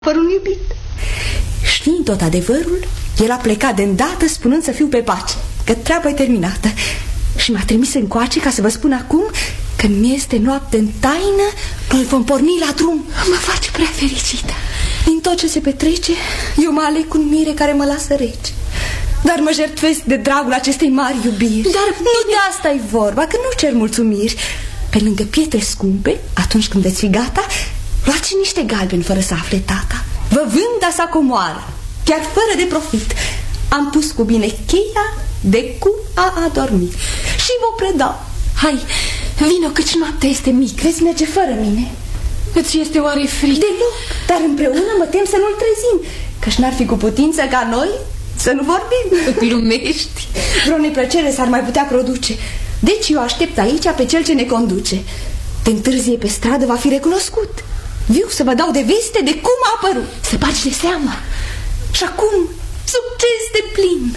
fără un iubit. Știind tot adevărul, el a plecat de îndată spunând să fiu pe pace, că treaba e terminată. Și m-a trimis încoace ca să vă spun acum că mi este noapte în taină, noi vom porni la drum. Mă face prea fericită. Din tot ce se petrece, eu mă aleg cu un mire care mă lasă rece. Dar mă jertfesc de dragul acestei mari iubiri. Dar nu de asta e vorba, că nu cer mulțumiri. Pe lângă pietre scumpe, atunci când veți fi gata, luați niște galbeni fără să afle tata. Vă vând sa comoară, chiar fără de profit. Am pus cu bine cheia de cum a adormit și vă predau. Hai, vino căci noaptea este mică. Veți merge fără mine. Îți este oare frică? Deloc, dar împreună mă tem să nu-l trezim, căci n-ar fi cu putință ca noi să nu vorbim. Glumești. Vreo neplăcere s-ar mai putea produce. Deci eu aștept aici pe cel ce ne conduce. De întârzie pe stradă va fi recunoscut. Viu să vă dau de veste de cum a apărut. Să bagi de seama. Și acum, succes de plin.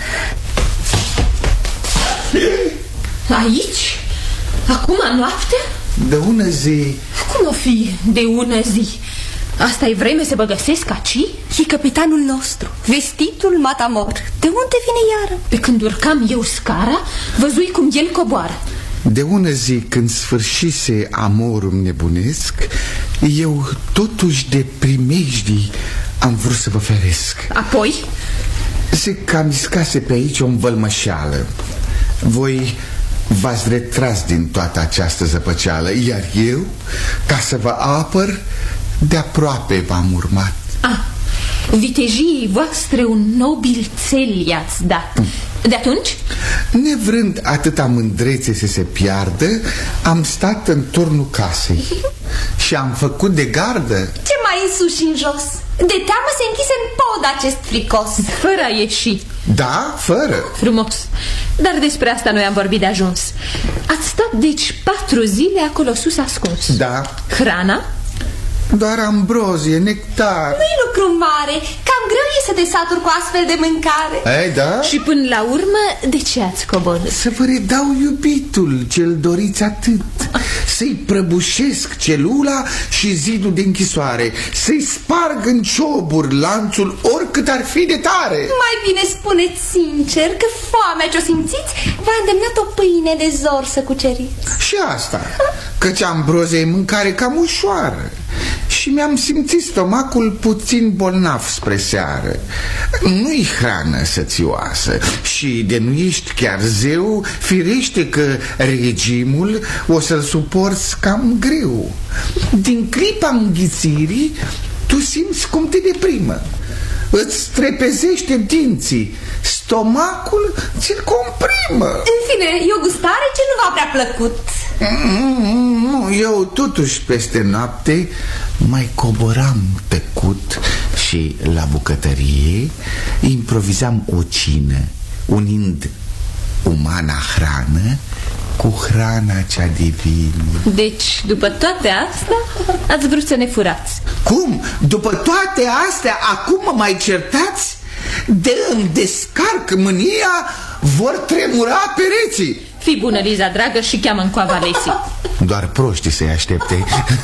Aici? Acum noaptea? De ună zi. Cum o fi de ună zi? Asta e vreme să vă găsesc aici? E capitanul nostru, vestitul Matamor. De unde vine iară? Pe când urcam eu scara, văzui cum el coboară. De ună zi, când sfârșise amorul nebunesc, eu totuși de primejdii am vrut să vă feresc. Apoi? Se cam iscase pe aici o învălmășeală. Voi v-ați retras din toată această zăpăceală, iar eu, ca să vă apăr, de-aproape v-am urmat. Vitejiei voastre un nobil țel i-ați dat. De atunci? Nevrând atâta mândrețe să se piardă, am stat în turnul casei și am făcut de gardă. Ce mai în sus și în jos? De teamă se închise în pod acest fricos. Fără a ieși. Da, fără. Frumos. Dar despre asta noi am vorbit de ajuns. Ați stat deci 4 zile acolo sus ascuns. Da. Hrana? Doar ambrozie, nectar. Nu-i lucru mare. Cam greu e să te saturi cu astfel de mâncare. Ei, da? Și până la urmă, de ce ați coborât? Să vă redau iubitul ce-l doriți atât. Să-i prăbușesc celula și zidul de închisoare. Să-i sparg în cioburi lanțul oricât ar fi de tare. Mai bine spuneți sincer că foamea ce-o simțiți v-a îndemnat o pâine de zor să cuceriți. Și asta, căci ambrozia e mâncare cam ușoară și mi-am simțit stomacul puțin bolnav spre seară. Nu-i hrană sățioasă și de nu ești chiar zeu, firește că regimul o să-l suporți cam greu. Din clipa înghițirii tu simți cum te deprimă, îți trepezește dinții, stomacul ți-l comprimă. În fine, e o gustare ce nu v-a prea plăcut. Eu totuși peste noapte mai coboram tăcut și la bucătărie improvizam o cină, unind umana hrană cu hrana cea divină. Deci, după toate astea, ați vrut să ne furați. Cum? După toate astea, acum mă mai certați? De îmi descarc mânia, vor tremura pereții. Fii bună, Liza, dragă, și cheamă-n coava Lesii. Doar proștii să-i aștepte.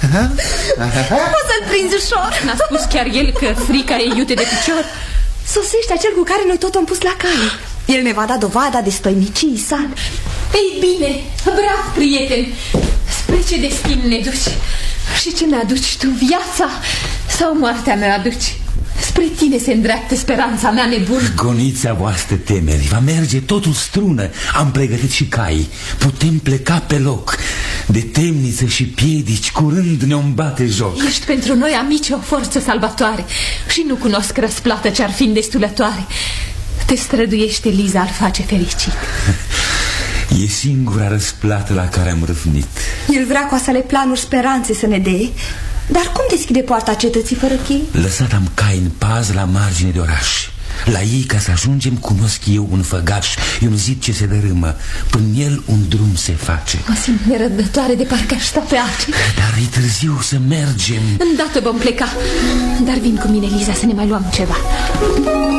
O să-l prinzi ușor. N-a spus chiar el că frica e iute de picior? Sosește acel cu care noi tot am pus la cale. El ne va da dovada de stoinicii sale. Ei bine, brav, prieten. Spre ce destin ne duci? Și ce mi-aduci tu, viața sau moartea mea aduci? Spre tine se îndreaptă speranța mea nebună. Gonița voastră temeri, va merge totul strună. Am pregătit și cai, putem pleca pe loc. De temniță și piedici curând ne-om bate joc. Ești pentru noi, amici, o forță salvatoare și nu cunosc răsplată ce-ar fi îndestulătoare. Te străduiește, Liza, ar face fericit. E singura răsplată la care am râvnit. El vrea cu asale planuri speranțe să ne dea. Dar cum deschide poarta cetății fără chei? Lăsat am cai în paz la margine de oraș. La ei, ca să ajungem, cunosc eu un făgaș. E un zid ce se dărâmă. Până el un drum se face. Mă simt nerăbdătoare de parcă aș sta pe ace. Dar e târziu să mergem. Îndată vom pleca. Dar vin cu mine, Liza, să ne mai luăm ceva.